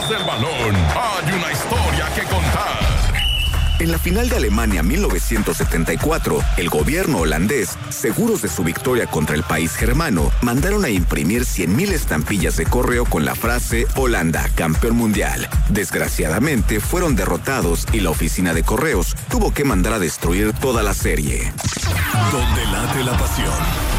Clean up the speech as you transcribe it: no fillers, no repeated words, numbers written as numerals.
Detrás del balón hay una historia que contar. En la final de Alemania 1974, el gobierno holandés, seguros de su victoria contra el país germano, mandaron a imprimir 100,000 estampillas de correo con la frase Holanda, campeón mundial. Desgraciadamente, fueron derrotados y la oficina de correos tuvo que mandar a destruir toda la serie. Donde late la pasión.